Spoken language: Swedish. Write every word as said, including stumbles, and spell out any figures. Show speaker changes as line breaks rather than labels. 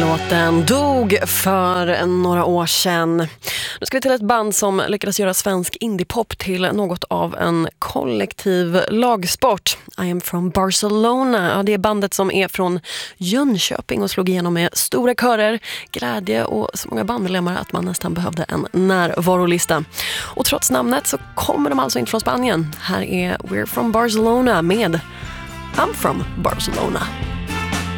låten dog för några år sedan. Nu ska vi till ett band som lyckades göra svensk indiepop till något av en kollektiv lagsport. I am from Barcelona. Ja, det är bandet som är från Jönköping och slog igenom med stora körer, glädje och så många bandmedlemmar att man nästan behövde en närvarolista. Och trots namnet så kommer de alltså inte från Spanien. Här är We're from Barcelona med I'm from Barcelona.